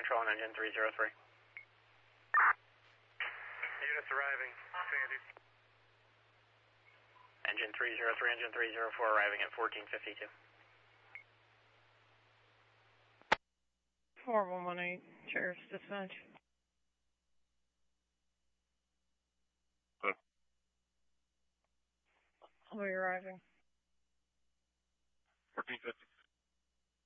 control on engine 303. Units arriving, Sandy. Engine 303, engine 304 arriving at 1452. 4118, Sheriff's Dispatch. Huh. I'll be arriving. 1450.